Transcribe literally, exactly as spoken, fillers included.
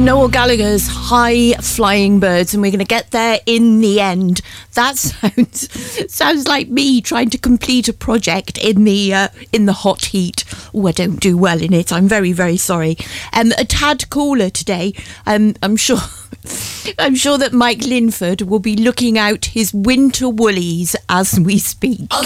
Noel Gallagher's High Flying Birds, and we're going to get there in the end. That sounds sounds like me trying to complete a project in the uh, in the hot heat. Oh, I don't do well in it. I'm very, very sorry. Um, a tad cooler today. Um, I'm sure. I'm sure that Mike Linford will be looking out his winter woolies as we speak.